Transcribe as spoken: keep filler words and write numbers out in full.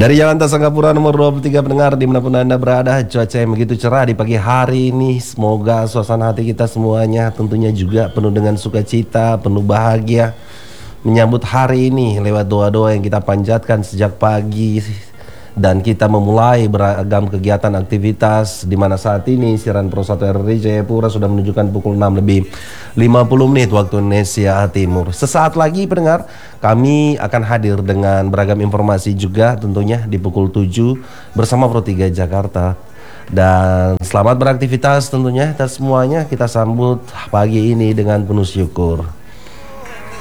Dari Jalan Tasangapura nomor dua puluh tiga pendengar dimanapun Anda berada, cuaca yang begitu cerah di pagi hari ini. Semoga suasana hati kita semuanya tentunya juga penuh dengan sukacita, penuh bahagia menyambut hari ini lewat doa-doa yang kita panjatkan sejak pagi. Dan kita memulai beragam kegiatan aktivitas di mana saat ini siaran Pro satu R R I Jayapura sudah menunjukkan pukul enam lebih lima puluh menit waktu Indonesia Timur. Sesaat lagi pendengar, kami akan hadir dengan beragam informasi juga tentunya di pukul tujuh bersama Pro tiga Jakarta. Dan selamat beraktivitas tentunya, dan semuanya kita sambut pagi ini dengan penuh syukur.